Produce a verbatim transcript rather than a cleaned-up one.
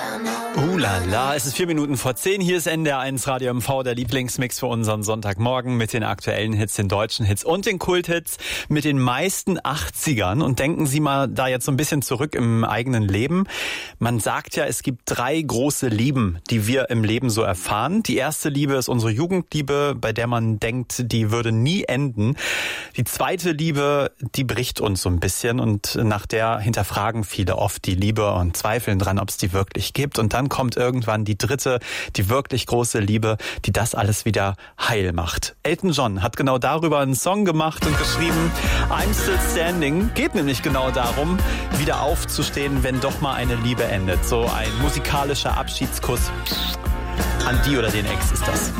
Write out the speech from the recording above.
Uh la la, es ist vier Minuten vor zehn. Hier ist N D R eins Radio M V, der Lieblingsmix für unseren Sonntagmorgen mit den aktuellen Hits, den deutschen Hits und den Kulthits mit den meisten achtzigern. Und denken Sie mal da jetzt so ein bisschen zurück im eigenen Leben. Man sagt ja, es gibt drei große Lieben, die wir im Leben so erfahren. Die erste Liebe ist unsere Jugendliebe, bei der man denkt, die würde nie enden. Die zweite Liebe, die bricht uns so ein bisschen und nach der hinterfragen viele oft die Liebe und zweifeln dran, ob es die wirklich gibt. Und dann kommt irgendwann die dritte, die wirklich große Liebe, die das alles wieder heil macht. Elton John hat genau darüber einen Song gemacht und geschrieben, I'm Still Standing. Geht nämlich genau darum, wieder aufzustehen, wenn doch mal eine Liebe endet. So ein musikalischer Abschiedskuss an die oder den Ex ist das.